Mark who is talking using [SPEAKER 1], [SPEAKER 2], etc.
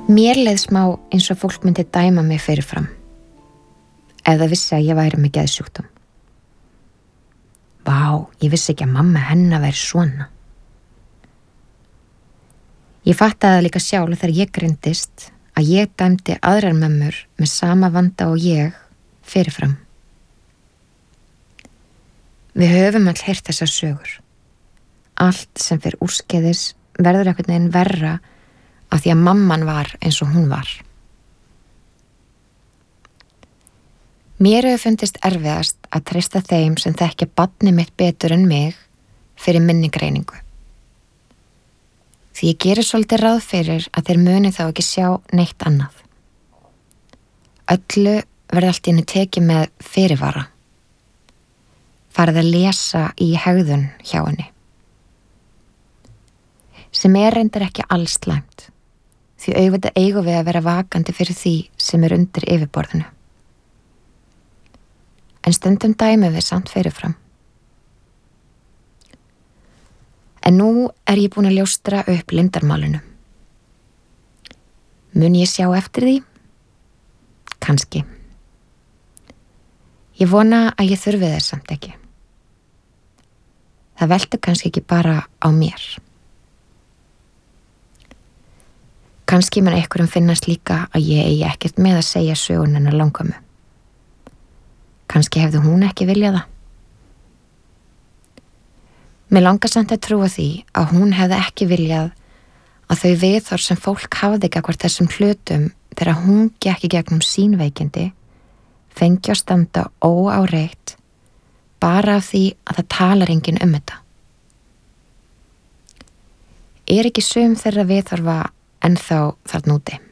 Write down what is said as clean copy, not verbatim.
[SPEAKER 1] Mér leið smá eins og fólk myndi dæma mig fyrirfram ef það vissi að ég væri með geðsjúkdóm. Vá, ég vissi ekki að mamma hennar væri svona. Ég fattaði það líka sjálf þegar ég greindist að ég dæmdi aðrar mömmur með sama vanda og ég fyrirfram. Við höfum öll heyrt þessar sögur. Allt sem fer úrskeiðis verður einhvern veginn verra af því að mamman var eins og hún var. Mér hefur fundist erfiðast að treysta þeim sem þekkja barnið mitt betur en mig fyrir minni greiningu. Því ég geri svolítið ráð fyrir að þeir muni þá ekki sjá neitt annað. Öllu verði allt í einu tekið með fyrirvara. Farið að lesa í hegðun hjá henni. Sem reyndar ekki alls slæmt, því auðvitað eigum við að vera vakandi fyrir því sem undir yfirborðinu. En stundum dæmum við samt fyrirfram. En nú ég búin að ljóstra upp leyndarmálinu. Mun ég sjá eftir því? Kannski. Ég vona að ég þurfi þess samt ekki. Það veltur kannski ekki bara á mér. Kannski mun einhverjum finnast líka að ég eigi ekkert með að segja sögun hennar langömmu. Kannski hefði hún ekki viljað það. Mér langar samt að trúa því að hún hefði ekki viljað að þau viðhorf sem fólk hafði gagnvart þessum hlutum þegar hún gekk í gegnum sín veikindi fengi að standa óáreitt bara af því að það talar enginn þetta. Ekki sum þeirra viðhorfa ennþá þarna úti?